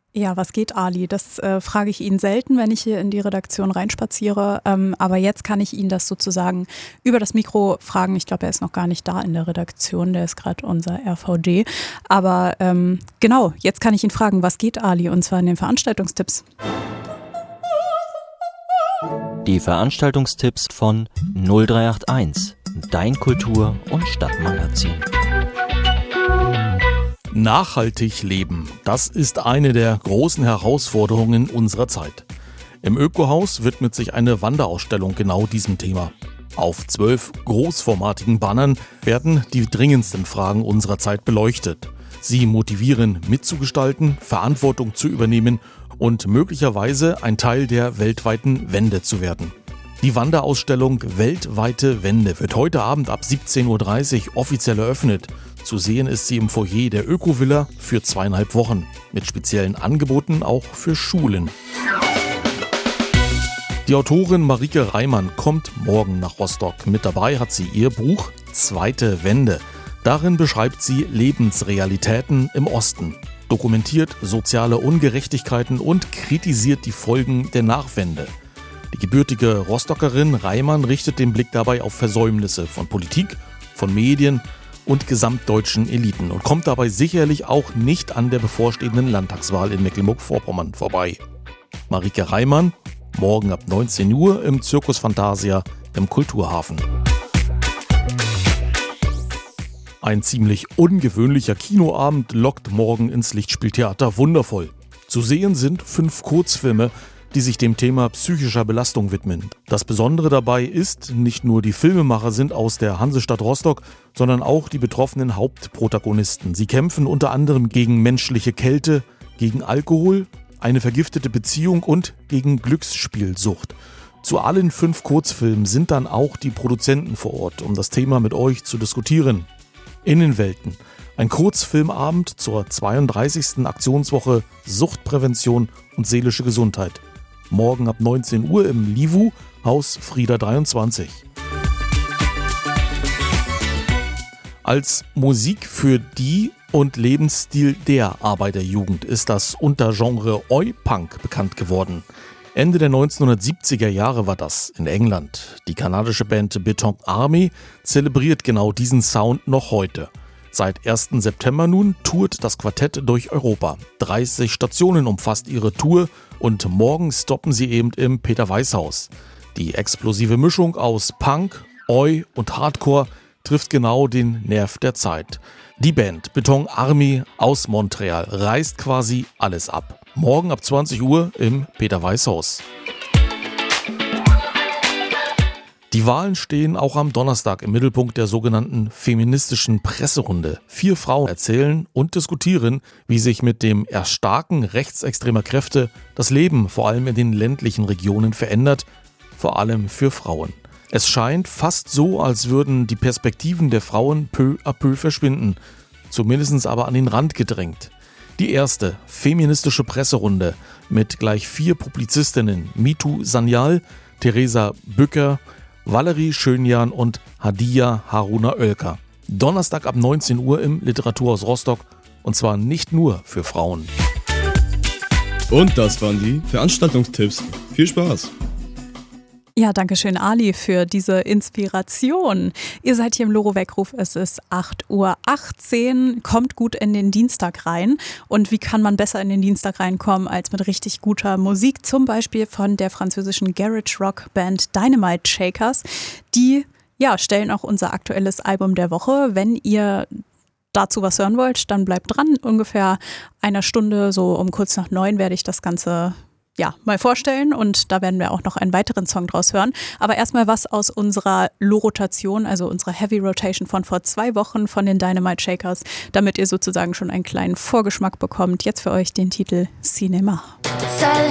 Ja, was geht, Ali? Das frage ich ihn selten, wenn ich hier in die Redaktion reinspaziere. Aber jetzt kann ich ihn das sozusagen über das Mikro fragen. Ich glaube, er ist noch gar nicht da in der Redaktion. Der ist gerade unser RVD. Aber genau, jetzt kann ich ihn fragen, was geht, Ali? Und zwar in den Veranstaltungstipps. Die Veranstaltungstipps von 0381, dein Kultur- und Stadtmagazin. Nachhaltig leben, das ist eine der großen Herausforderungen unserer Zeit. Im Ökohaus widmet sich eine Wanderausstellung genau diesem Thema. Auf 12 großformatigen Bannern werden die dringendsten Fragen unserer Zeit beleuchtet. Sie motivieren, mitzugestalten, Verantwortung zu übernehmen und möglicherweise ein Teil der weltweiten Wende zu werden. Die Wanderausstellung Weltweite Wende wird heute Abend ab 17:30 Uhr offiziell eröffnet. Zu sehen ist sie im Foyer der Öko-Villa für 2,5 Wochen, mit speziellen Angeboten auch für Schulen. Die Autorin Marike Reimann kommt morgen nach Rostock. Mit dabei hat sie ihr Buch Zweite Wende. Darin beschreibt sie Lebensrealitäten im Osten, dokumentiert soziale Ungerechtigkeiten und kritisiert die Folgen der Nachwende. Die gebürtige Rostockerin Reimann richtet den Blick dabei auf Versäumnisse von Politik, von Medien und gesamtdeutschen Eliten und kommt dabei sicherlich auch nicht an der bevorstehenden Landtagswahl in Mecklenburg-Vorpommern vorbei. Marike Reimann, morgen ab 19 Uhr im Circus Fantasia im Kulturhafen. Ein ziemlich ungewöhnlicher Kinoabend lockt morgen ins Lichtspieltheater Wundervoll. Zu sehen sind 5 Kurzfilme, die sich dem Thema psychischer Belastung widmen. Das Besondere dabei ist, nicht nur die Filmemacher sind aus der Hansestadt Rostock, sondern auch die betroffenen Hauptprotagonisten. Sie kämpfen unter anderem gegen menschliche Kälte, gegen Alkohol, eine vergiftete Beziehung und gegen Glücksspielsucht. Zu allen 5 Kurzfilmen sind dann auch die Produzenten vor Ort, um das Thema mit euch zu diskutieren. Innenwelten. Ein Kurzfilmabend zur 32. Aktionswoche Suchtprävention und seelische Gesundheit. Morgen ab 19 Uhr im Livu, Haus Frieda 23. Als Musik für die und Lebensstil der Arbeiterjugend ist das Untergenre Oi-Punk bekannt geworden. Ende der 1970er Jahre war das in England. Die kanadische Band Beton Army zelebriert genau diesen Sound noch heute. Seit 1. September nun tourt das Quartett durch Europa. 30 Stationen umfasst ihre Tour und morgen stoppen sie eben im Peter-Weiß-Haus. Die explosive Mischung aus Punk, Oi und Hardcore trifft genau den Nerv der Zeit. Die Band Beton Army aus Montreal reißt quasi alles ab. Morgen ab 20 Uhr im Peter-Weiß-Haus. Die Wahlen stehen auch am Donnerstag im Mittelpunkt der sogenannten feministischen Presserunde. 4 Frauen erzählen und diskutieren, wie sich mit dem Erstarken rechtsextremer Kräfte das Leben vor allem in den ländlichen Regionen verändert, vor allem für Frauen. Es scheint fast so, als würden die Perspektiven der Frauen peu à peu verschwinden, zumindest aber an den Rand gedrängt. Die erste feministische Presserunde mit gleich 4 Publizistinnen, Mitu Sanyal, Theresa Bücker, Valerie Schönjan und Hadia Haruna Oelker. Donnerstag ab 19 Uhr im Literaturhaus Rostock und zwar nicht nur für Frauen. Und das waren die Veranstaltungstipps. Viel Spaß! Ja, danke schön, Ali, für diese Inspiration. Ihr seid hier im Loro-Weckruf, es ist 8:18 Uhr, kommt gut in den Dienstag rein. Und wie kann man besser in den Dienstag reinkommen als mit richtig guter Musik? Zum Beispiel von der französischen Garage-Rock-Band Dynamite Shakers. Die stellen auch unser aktuelles Album der Woche. Wenn ihr dazu was hören wollt, dann bleibt dran. Ungefähr einer Stunde, so um kurz nach 9 werde ich das Ganze mal vorstellen und da werden wir auch noch einen weiteren Song draus hören. Aber erstmal was aus unserer Low-Rotation, also unserer Heavy Rotation von vor 2 Wochen von den Dynamite Shakers, damit ihr sozusagen schon einen kleinen Vorgeschmack bekommt. Jetzt für euch den Titel Cinema.